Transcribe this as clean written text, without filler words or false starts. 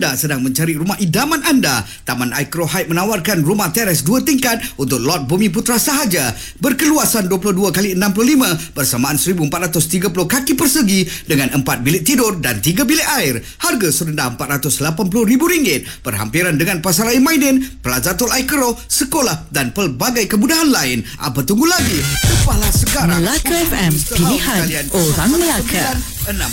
anda sedang mencari rumah idaman anda, Taman Aikro Heights menawarkan rumah teres 2 tingkat untuk lot Bumi Putra sahaja berkeluasan 22 kali 65 bersamaan 1,430 kaki persegi dengan 4 bilik tidur dan 3 bilik air. Harga serendah RM480,000. Berhampiran dengan Pasaraya Maidin, Plaza Tol Aikro, sekolah dan pelbagai kemudahan lain. Apa tunggu lagi? Tepahlah sekarang. Melaka FM, pilihan orang Melaka.